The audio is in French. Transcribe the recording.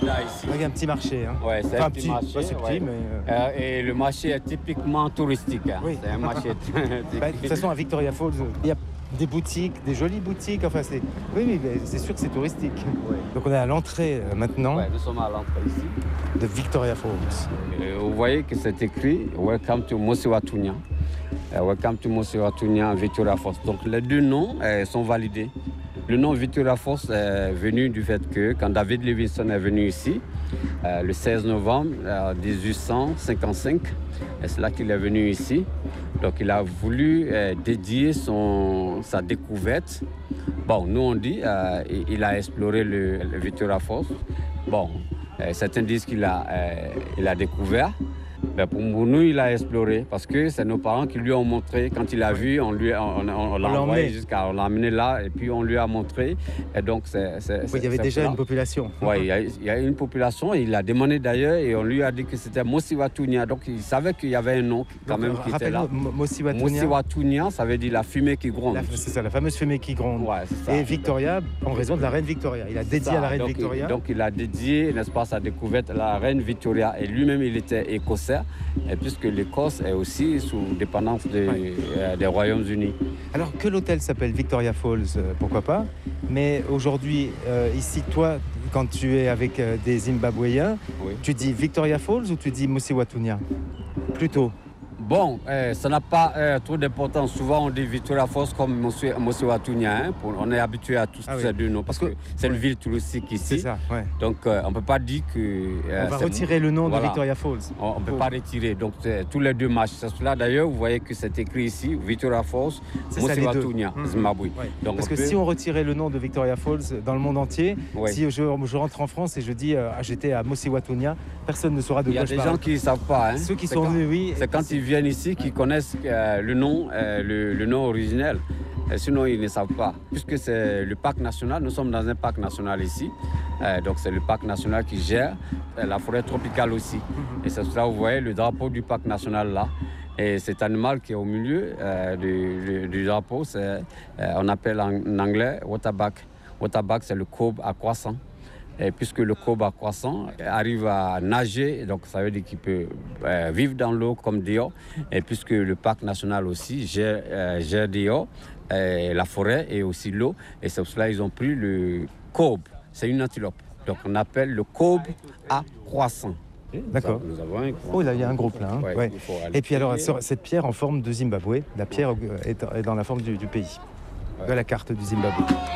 là ici. Il y a un petit marché. Hein. Ouais, c'est Enfin, un petit marché. pas si petit, ouais. mais... Et le marché est typiquement touristique. Hein. Oui. C'est un marché. Bah, de toute façon, à Victoria Falls, il y a des boutiques, des jolies boutiques. Enfin, c'est... Oui, mais c'est sûr que c'est touristique. Oui. Donc on est à l'entrée maintenant Ouais, nous sommes à l'entrée ici. de Victoria Falls. Vous voyez que c'est écrit Welcome to Mosiwatunya. Welcome to Mosiwatunya, Victoria Falls. Donc les deux noms sont validés. Le nom Victoria Falls est venu du fait que quand David Livingstone est venu ici, le 16 novembre 1855, c'est là qu'il est venu ici. Donc il a voulu dédier sa découverte. Bon, nous on dit il a exploré le Victoria Falls. Bon, certains disent qu'il a découvert. Ben pour nous, il a exploré parce que c'est nos parents qui lui ont montré. Quand il a vu, on l'a envoyé on l'a amené là et puis on lui a montré. Et donc, il y avait déjà une population. Oui, il y a une population. Il a demandé d'ailleurs et on lui a dit que c'était Mosiwatunya. Donc, il savait qu'il y avait un nom quand même qui était là. Mosiwatunya, ça veut dire la fumée qui gronde. C'est ça, la fameuse fumée qui gronde. Ouais, c'est ça. Et Victoria, en raison de la reine Victoria. Il a dédié à la reine Victoria. Donc, il a dédié, n'est-ce pas, sa découverte à la reine Victoria. Et lui-même, il était écossais. Et puisque l'Écosse est aussi sous dépendance des Royaumes-Unis. Alors que l'hôtel s'appelle Victoria Falls, pourquoi pas. Mais aujourd'hui, ici, toi, quand tu es avec des Zimbabwéens, oui. Tu dis Victoria Falls ou tu dis Mosiwatunya plutôt? Bon, ça n'a pas trop d'importance. Souvent, on dit Victoria Falls comme Mosiwatunya. Hein, on est habitué à tous ces deux noms parce que c'est une ville touristique ici. C'est ça, ouais. Donc, on ne peut pas dire que... on va retirer le nom de Victoria Falls. On ne peut pas retirer. Donc, tous les deux marchent. C'est cela, d'ailleurs, vous voyez que c'est écrit ici, Victoria Falls, Mosiwatunya, Zimbabwe. Ouais. Donc, parce que si on retirait le nom de Victoria Falls dans le monde entier, si je rentre en France et je dis j'étais à Mosiwatunya, personne ne saura de quoi je parle. Il y a des gens qui ne savent pas. Hein. Ceux qui sont venus, oui. C'est quand ils viennent ici qui connaissent le nom originel. Sinon, ils ne savent pas. Puisque c'est le parc national, nous sommes dans un parc national ici. Donc, c'est le parc national qui gère la forêt tropicale aussi. Et c'est cela, vous voyez, le drapeau du parc national là. Et cet animal qui est au milieu du drapeau, on appelle en anglais waterback. Waterback, c'est le kobe à croissant. Et puisque le kobe à croissant arrive à nager, donc ça veut dire qu'il peut vivre dans l'eau comme dehors. Et puisque le parc national aussi gère dehors la forêt et aussi l'eau. Et c'est pour cela qu'ils ont pris le kobe. C'est une antilope. Donc on appelle le kobe à croissant. D'accord. Oh, là, il y a un groupe là. Hein. Ouais. Et puis alors, cette pierre en forme de Zimbabwe, la pierre est dans la forme du pays, de la carte du Zimbabwe.